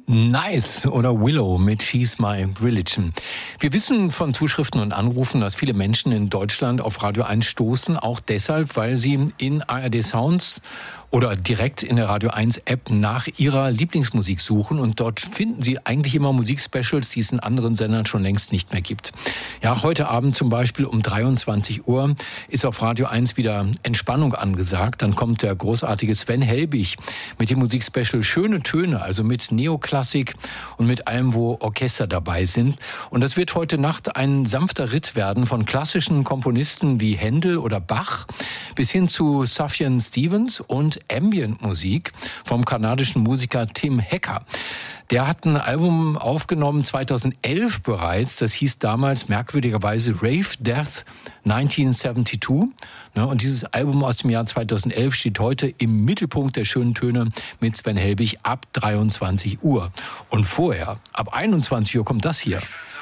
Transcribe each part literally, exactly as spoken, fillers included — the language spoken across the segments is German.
Nice oder Willow mit She's My Religion. Wir wissen von Zuschriften und Anrufen, dass viele Menschen in Deutschland auf Radio eins stoßen, auch deshalb, weil sie in A R D Sounds oder direkt in der Radio eins App nach ihrer Lieblingsmusik suchen, und dort finden sie eigentlich immer Musikspecials, die es in anderen Sendern schon längst nicht mehr gibt. Ja, heute Abend zum Beispiel um dreiundzwanzig Uhr ist auf Radio eins wieder Entspannung angesagt. Dann kommt der großartige Sven Helbig mit dem Musikspecial Schöne Töne, also mit Neoklassik und mit allem, wo Orchester dabei sind. Und das wird heute Nacht ein sanfter Ritt werden von klassischen Komponisten wie Händel oder Bach bis hin zu Sufjan Stevens und Ambient-Musik vom kanadischen Musiker Tim Hecker. Der hat ein Album aufgenommen zweitausendelf bereits, das hieß damals merkwürdigerweise Rave Death neunzehnhundertzweiundsiebzig. Und dieses Album aus dem Jahr zweitausendelf steht heute im Mittelpunkt der schönen Töne mit Sven Helbig ab dreiundzwanzig Uhr. Und vorher, ab einundzwanzig Uhr, kommt das hier.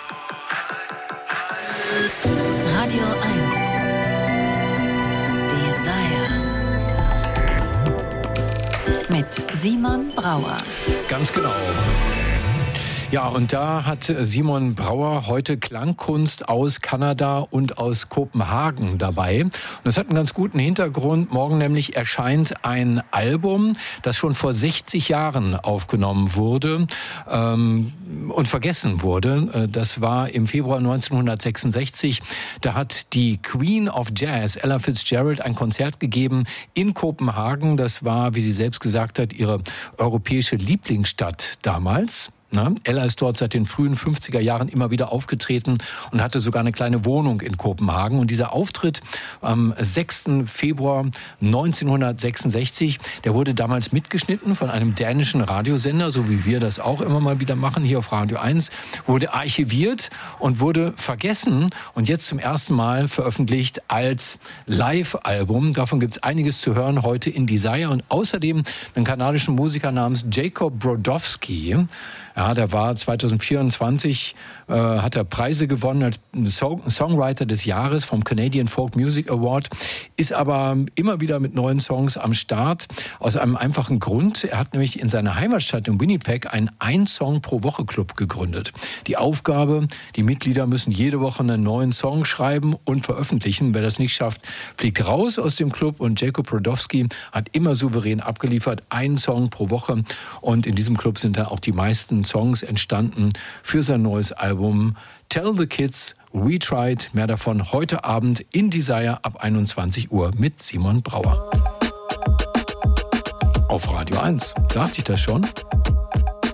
Radio eins. Mit Simon Brauer. Ganz genau. Ja, und da hat Simon Brauer heute Klangkunst aus Kanada und aus Kopenhagen dabei. Und das hat einen ganz guten Hintergrund. Morgen nämlich erscheint ein Album, das schon vor sechzig Jahren aufgenommen wurde ähm, und vergessen wurde. Das war im Februar neunzehnhundertsechsundsechzig. Da hat die Queen of Jazz, Ella Fitzgerald, ein Konzert gegeben in Kopenhagen. Das war, wie sie selbst gesagt hat, ihre europäische Lieblingsstadt damals. Na, Ella ist dort seit den frühen fünfziger Jahren immer wieder aufgetreten und hatte sogar eine kleine Wohnung in Kopenhagen. Und dieser Auftritt am sechsten Februar neunzehnhundertsechsundsechzig, der wurde damals mitgeschnitten von einem dänischen Radiosender, so wie wir das auch immer mal wieder machen hier auf Radio eins, wurde archiviert und wurde vergessen und jetzt zum ersten Mal veröffentlicht als Live-Album. Davon gibt es einiges zu hören heute in Desire und außerdem einen kanadischen Musiker namens Jacob Brodowski. Ja, der war zweitausendvierundzwanzig, äh, hat er Preise gewonnen als Song- Songwriter des Jahres vom Canadian Folk Music Award, ist aber immer wieder mit neuen Songs am Start, aus einem einfachen Grund. Er hat nämlich in seiner Heimatstadt in Winnipeg einen Ein-Song-pro-Woche-Club gegründet. Die Aufgabe, die Mitglieder müssen jede Woche einen neuen Song schreiben und veröffentlichen. Wer das nicht schafft, fliegt raus aus dem Club, und Jacob Brodowski hat immer souverän abgeliefert, einen Song pro Woche, und in diesem Club sind dann auch die meisten Songs entstanden für sein neues Album Tell the Kids We Tried. Mehr davon heute Abend in Desire ab einundzwanzig Uhr mit Simon Brauer. Auf Radio eins. Sagt sich das schon?